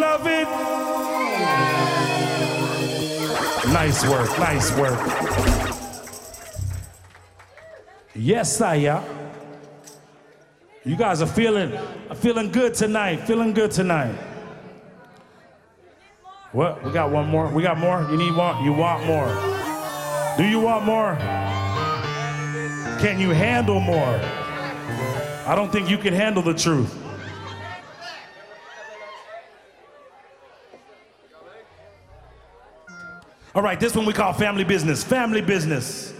of it. Nice work, nice work. Yes, Saya. You guys are feeling good tonight, feeling good tonight. What? We got one more? We got more? You need one? You want more? Do you want more? Can you handle more? I don't think you can handle the truth. All right, this one we call family business. Family business.